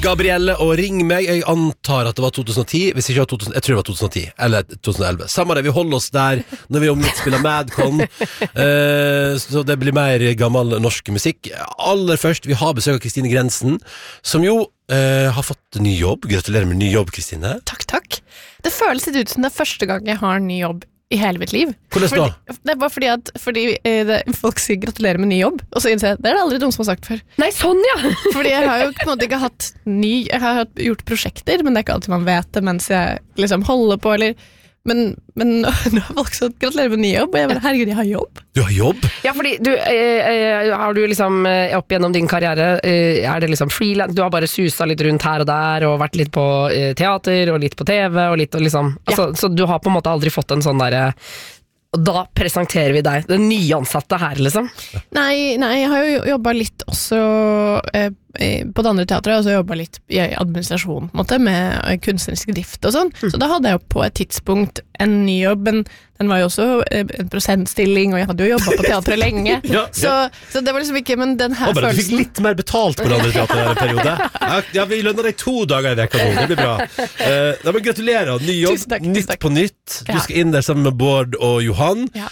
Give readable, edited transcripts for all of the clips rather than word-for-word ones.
Gabrielle og Ring meg. Jeg antar at det var 2010. Hvis ikke var 2000, jeg tror det var 2010 eller 2011. Samme det, vi holder oss der når vi om litt spiller Madcon. Så det blir mer gammel norsk musikk. Aller først, vi har besøk av Kristine Grensen, som jo har fått ny jobb. Gratulerer med ny jobb, Kristine. Takk. Det føles litt ut som det er første gang jeg har ny jobb i hele mitt liv. Hvordan da? Det er bare fordi folk sier gratulerer med ny jobb, og så innser jeg, det er det aldri noen som har sagt før. Nei, sånn ja! Fordi jeg har jo på en måte ikke hatt jeg har gjort prosjekter, men det er ikke alltid man vet det mens jeg liksom holder på, eller men nå har folk sagt gratulerer med ny jobb, og jeg bare, herregud, jeg har jobb. Du har jobb? Ja, fordi har du liksom opp gjennom din karriere, er det liksom freelance, du har bare suset litt rundt her og der, og vært litt på teater, og litt på TV, og litt, og liksom, altså, så du har på en måte aldri fått en sånn der, og da presenterer vi deg, den nyansatte her, liksom? Nei, jeg har jo jobbet litt også på det andre teatret, og så jobbet litt i administrasjon, på en måte, med kunstnerisk drift og sånn. Så da hadde jeg jo på et tidspunkt en ny jobb, men den var jo også en prosentstilling, og jeg hadde jo jobbet på teatret lenge. Så det var liksom ikke, men den her følelsen... Du fikk litt mer betalt på det andre teatret i en periode. Ja, vi lønner deg 2 dager i vekka nå, det blir bra. Men gratulerer, ny jobb, Tusen takk. Nytt på nytt. Du skal inn der sammen med Bård og Johan. Ja.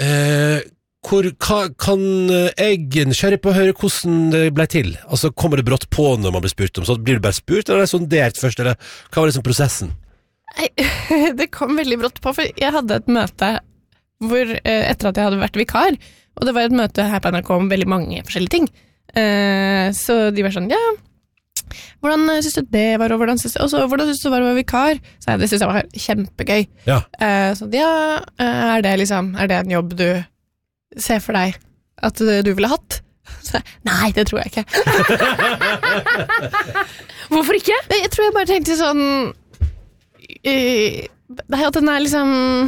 Kan jeg nysgjerrig på å høre hvordan det ble til? Altså, kommer det brått på når man blir spurt om? Så blir du bare spurt, eller er det sondert først? Eller hva var liksom prosessen? Det kom veldig brått på, for jeg hadde et møte hvor, etter at jeg hadde vært vikar, og det var et møte her på NRK om veldig mange forskjellige ting. Så de var sånn, ja, hvordan synes du det var, og hvordan synes du det var å være vikar? Så det synes jeg var kjempegøy. Ja. Så er det en jobb du ser for deg at du ville hatt? Så, nei, det tror jeg ikke. Hvorfor ikke? Jeg tror jeg bare tenkte sånn at den er liksom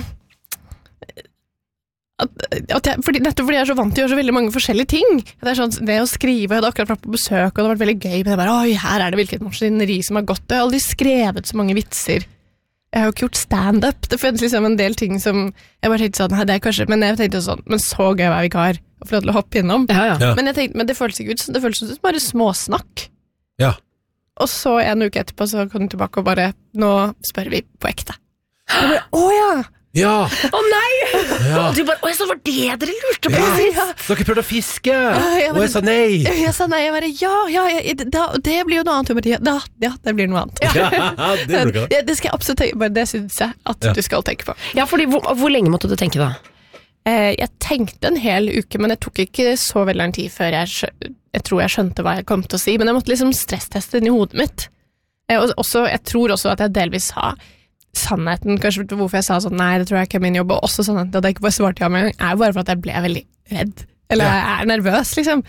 nettopp fordi jeg er så vant til å gjøre så veldig mange forskjellige ting. Det er sånn, det å skrive, jeg hadde akkurat vært på besøk, og det har vært veldig gøy, men jeg bare, oi, her er det hvilket maskineri som har gått. Jeg har aldri skrevet så mange vitser. Jeg har jo ikke gjort stand-up. Det finnes liksom en del ting som jeg bare tenkte sånn, det er kanskje, men jeg tenkte sånn, men så gøy å være vikar og få lov til å hoppe innom. Ja. Men jeg tenkte, men det føles ikke ut, det føles som bare småsnakk. Ja. Og så en uke etterpå så kom hun tilbake og bare, nå spør vi på ekte. Og jeg bare, Ja. Nei! Ja. Og du bare, så var det dere lurte på. Ja. Dere prøvde å fiske, og jeg sa nei. Jeg sa nei, jeg bare, det blir jo noe annet. Ja, det blir noe annet. Det skal jeg absolutt tenke på, det synes jeg at du skal tenke på. Ja, fordi hvor lenge måtte du tenke da? Jeg tenkte en hel uke, men det tok ikke så veldig lang tid før jeg tror jeg skjønte hva jeg kom til å si, men jeg måtte liksom stressteste den i hodet mitt. Jeg tror også at jeg delvis sa sannheten, kanskje hvorfor jeg sa sånn, nei, det tror jeg ikke er min jobb, og også sannheten at jeg ikke bare svarte ja med en gang, er jo bare for at jeg ble veldig redd, eller jeg er nervøs, liksom.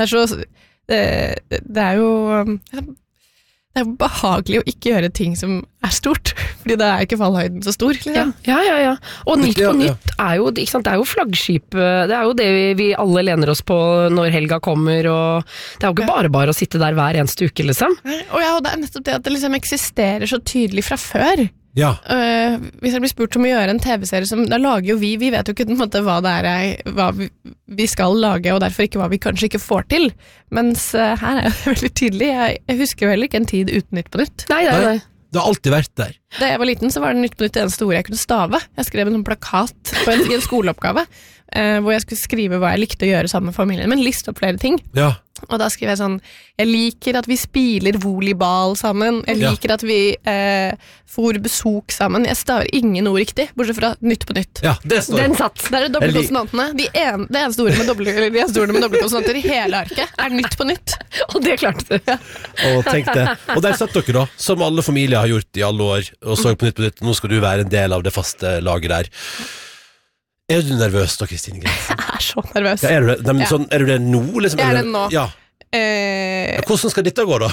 Det er jo behagelig å ikke gjøre ting som er stort, fordi da er ikke fallhøyden så stor, liksom. Ja. Og Nytt på Nytt er jo, ikke sant, det er jo flaggskip, det er jo det vi alle lener oss på når helga kommer, og det er jo ikke bare å sitte der hver eneste uke, liksom. Og det er nettopp det at det liksom eksisterer så tydelig fra før. Ja. Hvis jeg blir spurt om å gjøre en TV-serie som, da lager jo vi vet jo ikke på en måte hva det er hva vi skal lage, og derfor ikke hva vi kanskje ikke får til, mens her er det veldig tydelig. Jeg husker jo heller ikke en tid uten Nytt på Nytt. Nei. Det har alltid vært der. Da jeg var liten så var det Nytt på Nytt det eneste ordet jeg kunne stave. Jeg skrev en plakat i en skoleoppgave hvor jeg skulle skrive hva jeg likte å gjøre sammen med familien, men liste opp flere ting. Ja. Og da skriver jeg sånn, jeg liker at vi spiller volleyball sammen, jeg liker at vi får besok sammen. Jeg staver ingen ord riktig, bortsett fra Nytt på Nytt. Ja, det står. Den satt. Der er dobbeltkonsonantene. Det eneste ordet med dobbeltkonsonanter i hele arket er Nytt på Nytt. Og det klarte du. Ja. Og der satt dere da, som alle familier har gjort i alle år, og så på Nytt. Nå skal du være en del av det faste laget der. Er du nervøs da, Kristine Grensen? Jeg er så nervøs. Ja, er du det nå? Liksom, jeg er det nå. Ja. Hvordan skal dette gå da?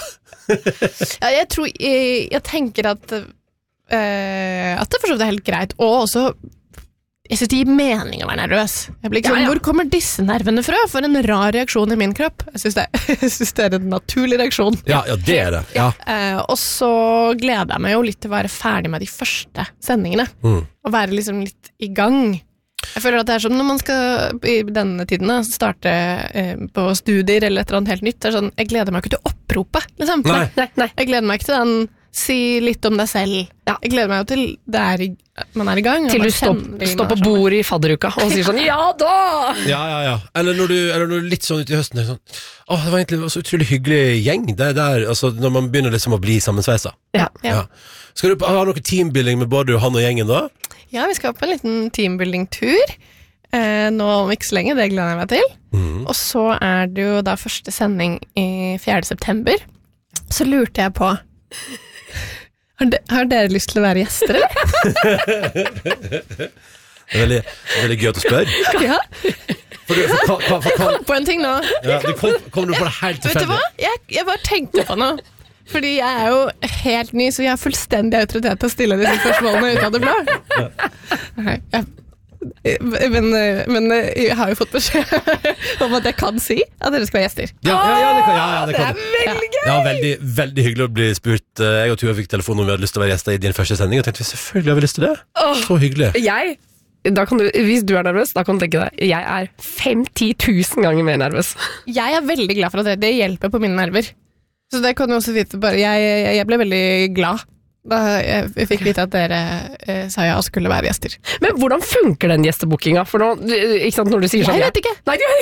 Jeg tenker at det for så vidt er helt greit, og også jeg synes det gir mening å være nervøs. Jeg blir ikke sånn, hvor kommer disse nervene fra? For en rar reaksjon i min kropp. Jeg synes det er en naturlig reaksjon. Ja, det er det. Ja. Og så gleder jeg meg jo litt til å være ferdig med de første sendingene. Og være liksom litt i gang. Jeg føler at det som når man skal i denne tiden da, starte på studier eller et eller annet helt nytt. Det sånn, jeg gleder meg ikke til oppropet, liksom. Nei. Jeg gleder meg ikke til den si litt om deg selv. Ja. Jeg gleder meg jo til man i gang. Til du står på bordet i fadderuka og sier sånn, ja da! Ja. Eller når du litt sånn ut i høsten, sånn, det var egentlig så utrolig hyggelig gjeng. Det der, altså, når man begynner liksom å bli sammensveisa. Ja. Skal du ha noe teambuilding med både han og gjengen da? Ja, vi skal på en liten teambuilding-tur. Nå om ikke så lenge, det gleder jeg meg til. Og så det jo da første sending i 4. september. Så lurte jeg på, har dere lyst til å være gjester, eller? Det veldig gøy at du spør. Ja. Jeg kom på en ting nå. Ja, kom du på det helt tilfeldig? Vet du hva? Jeg bare tenkte på noe. Fordi jeg jo helt ny, så jeg har fullstendig autoritet til å stille disse spørsmålene ut av det blå. Men jeg har jo fått beskjed om at jeg kan si at dere skal være gjester. Ja, det kan du. Veldig gøy! Ja, veldig, veldig hyggelig å bli spurt. Jeg og Tuva fikk telefon om vi hadde lyst til å være gjester i din første sending, og tenkte vi selvfølgelig har vi lyst til det. Så hyggelig. Hvis du nervøs, da kan du tenke deg, jeg 5-10 000 ganger mer nervøs. Jeg veldig glad for at det hjelper på mine nerver. Så det kan du også vite, bare jeg ble veldig glad da jeg fikk vite at dere sa ja og skulle være gjester. Men hvordan funker den gjestebookinga? For nå, ikke sant, når du sier sånn... Jeg vet ikke. Nei, du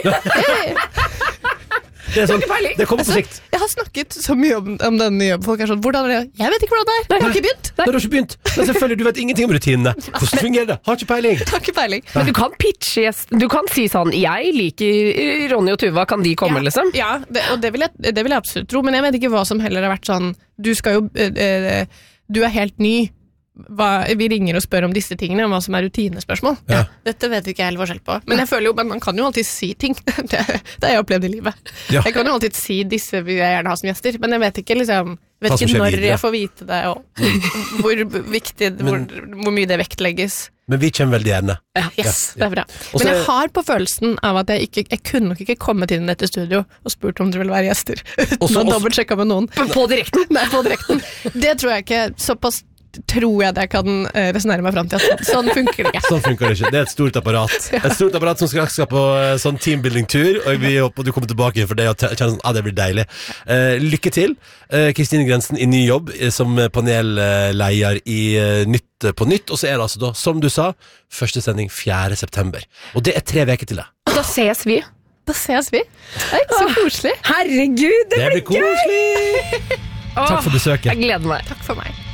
Det sånn, det kommer på sikt. Jeg har snakket så mye om denne jobben. Folk sånn, hvordan det? Jeg vet ikke hvordan det er. Jeg har ikke begynt. Du har ikke begynt. Men selvfølgelig, du vet ingenting om rutinene. Hvordan fungerer det? Har ikke peiling. Men du kan pitche gjest. Du kan si sånn, jeg liker Ronny og Tuva, kan de komme, liksom? Ja, og det vil jeg absolutt tro. Men jeg vet ikke hva som heller har vært sånn, du helt ny. Vi ringer og spør om disse tingene, om hva som rutinespørsmål. Ja. Dette vet ikke jeg heller forskjell på. Men jeg føler jo, man kan jo alltid si ting. Det har jeg opplevd i livet. Ja. Jeg kan jo alltid si disse vil jeg gjerne ha som gjester, men jeg vet ikke liksom, når jeg får vite det, og hvor viktig, hvor mye det vektlegges. Men vi kommer veldig gjerne. Yes, det bra. Men jeg har på følelsen av at jeg kunne nok ikke kommet inn i dette studio og spurt om dere vil være gjester, uten å dobbeltsjekke med noen. På direkten? Nei, på direkten. Det tror jeg ikke, såpass tror jeg det kan resonere meg frem til at sånn funker det ikke. Sånn funker det ikke. Det et stort apparat. Et stort apparat som skal på sånn teambuilding-tur, og vi håper du kommer tilbake for det og kjenner sånn, det blir deilig. Lykke til. Kristine Grensen i ny jobb som panellleier i Nytt på Nytt, og så det altså da, som du sa, første sending 4. september. Og det 3 uker til det. Da ses vi. Nei, så koselig. Herregud, det blir koselig. Takk for besøket. Jeg gleder meg. Takk for meg.